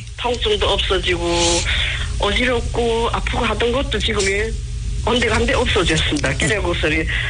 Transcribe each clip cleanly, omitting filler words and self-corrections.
예. 통증도 없어지고 어지럽고 아프고 하던 것도 지금 온데간데 없어졌습니다. 그래고서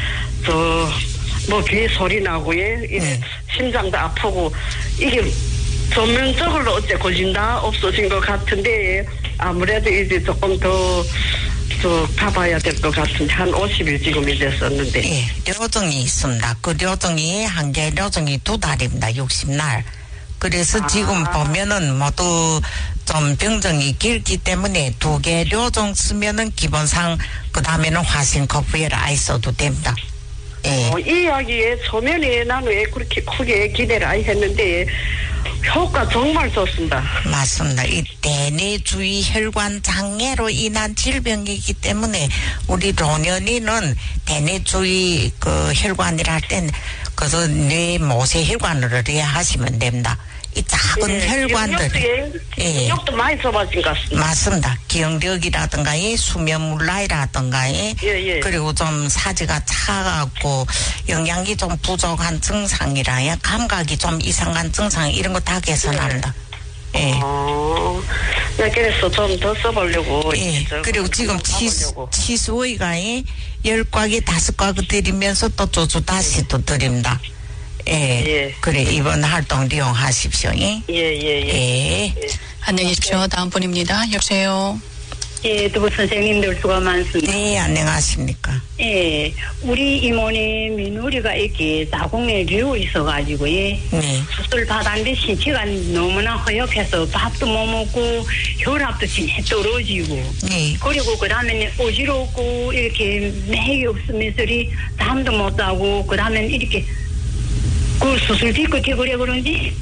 귀에 소리 나고 심장도 아프고 이게 전면적으로 어째 걸린다 없어진 것 같은데 아무래도 이제 조금 더 가봐야 될 것 같은데 한 50일 지금 됐었는데. 예, 료정이 있습니다. 그 료정이 한 개 료정이 2달입니다. 60날. 그래서 지금 보면은 모두 좀 병정이 길기 때문에 2개 료정 쓰면은 기본상 그 다음에는 화신커프에를 아예 써도 됩니다. 예. 이 이야기에 초면에 나는 왜 그렇게 크게 기대를 아예 했는데 효과 정말 좋습니다. 맞습니다. 이 대뇌주의 혈관 장애로 인한 질병이기 때문에 우리 노년이는 대뇌주의 그 혈관이라 할 땐 그저 뇌 모세 혈관으로 이해하시면 됩니다. 이 작은 혈관들, 기억도 많이 써봤은 것 같습니다. 맞습니다. 기억력이라든가 수면물라이라든가 그리고 좀 사지가 차갑고 영양이 좀 부족한 증상이라 감각이 좀 이상한 증상 이런 거 다 개선합니다. 예. 그래서 좀 더 써보려고. 예. 그리고 지금 치수의가 10곽이 5곽 드리면서 또 조주 다시 또 드립니다. 예. 그래, 이번 활동 이용하십시오. 예. 안녕히 계십시오. 다음 분입니다. 여보세요. 예, 두부 선생님들 수고 많습니다. 네, 안녕하십니까. 예, 우리 이모네 민우리가 이렇게 자궁에 瘤있어가지고, 수술 받았는데 신체가 너무나 허약해서 밥도 못 먹고, 혈압도 진짜 떨어지고, 그리고 그 다음에 어지럽고, 이렇게 맥이 없으면서 잠도 못 자고, 그 다음에 이렇게, 그 수술 뒤끝에 그래 그런지?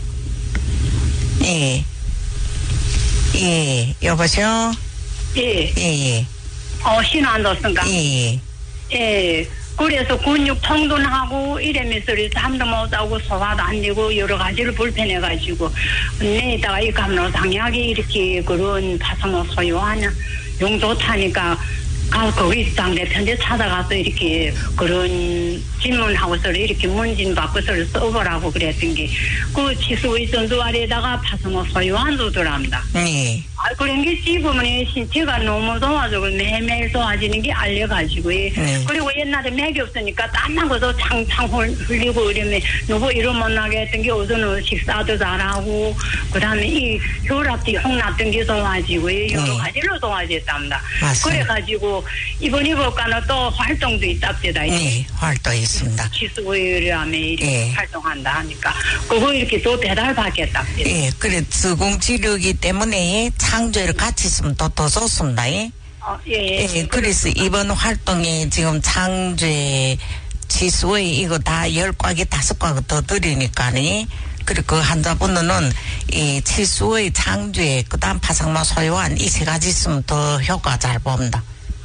예, 여보세요? 예. 신호 안 뒀습니까? 예. 그래서 근육 통돈하고 이러면서 잠도 못 자고 소화도 안 되고 여러 가지를 불편해가지고 내다가 이 감로상약이 이렇게 그런 파사모 소요하냐 용도 타니까 거기 상대편에 찾아가서 이렇게 그런 질문하고서 이렇게 문진 바꿔서 써보라고 그랬던 게 그 치수의 전도 아래다가 파성어 소유한 도더랍니다. 그런 게 지금은 신체가 너무 좋아지고 매일매일 좋아지는 게 알려가지고 그리고 옛날에 맥이 없으니까 땀난 것도 창창 흘리고 이러면 누구 이름 못 나게 했던 게 우선은 식사도 잘하고 그 다음에 이 혈압도 홍났던 게 좋아지고 여러 가지로 좋아졌답니다. 그래가지고 이번 볼까는 또 활동도 있답니다. 활동 있습니다. 치수의라면 활동한다 하니까 그거 이렇게 또 배달 받겠답니다. 그래 수공치료기 때문에 창조를 같이 있으면 더 좋습니다. 그래서 이번 활동에 지금 창조의 치수의 이거 다 10곽이 5곽 더 드리니까 그리고 그 환자분들은 이 치수의 창조에 그 다음 파상마 소요한 이 3가지 있으면 더 효과 잘 봅니다.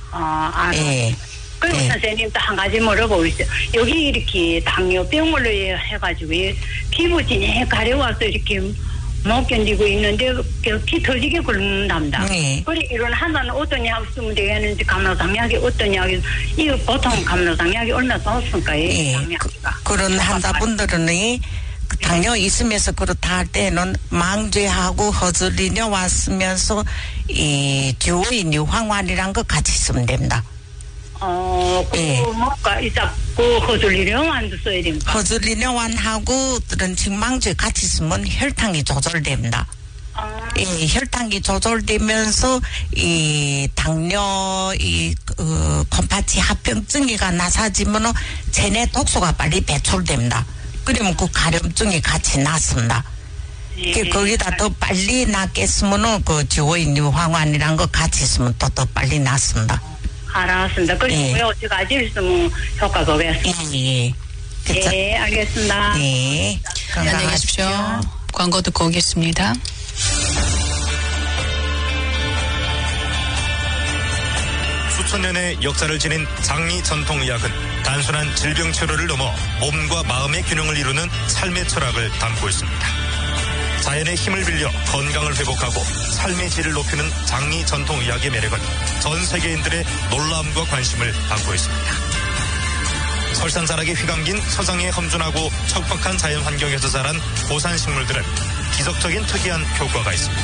그리고 선생님 또 한 가지 물어보고 있어요. 여기 이렇게 당뇨병으로 해가지고 피부진에 가려워서 이렇게 못 견디고 있는데 피 터지게 굶는답니다. 그래 이런 한자는 어떤 약 쓰면 되겠는지 감로상약이 어떤 약이 이거 보통 감로상약이 얼마나 좋습니까? 그런 환자분들은 당뇨 있으면서 그렇다 할 때는 망죄하고 허즐리뇨 왔으면서 이 듀오인 유황환이란 거 같이 쓰면 됩니다. 뭔가 그 허즐리뇨환도 써야 됩니다. 허즐리뇨환하고 그런 직망죄 같이 쓰면 혈당이 조절됩니다. 혈당이 조절되면서 이 당뇨 콤파치 합병증이가 나사지면 체내 독소가 빨리 배출됩니다. 그러면 그 가려움증이 같이 낫습니다. 거기다 더 빨리 낫겠으면 그 지오인 유황환이란 거 같이 쓰면 또 더 빨리 낫습니다. 알았습니다. 그리고 어디까지 있으면 효과가 오겠습니다. 알겠습니다. 안녕히 계십시오. 광고 듣고 오겠습니다. 수천 년의 역사를 지닌 장미 전통의학은 단순한 질병 치료를 넘어 몸과 마음의 균형을 이루는 삶의 철학을 담고 있습니다. 자연의 힘을 빌려 건강을 회복하고 삶의 질을 높이는 장미 전통의학의 매력은 전 세계인들의 놀라움과 관심을 받고 있습니다. 설산자락에 휘감긴 서장에 험준하고 척박한 자연 환경에서 자란 고산 식물들은 기적적인 특이한 효과가 있습니다.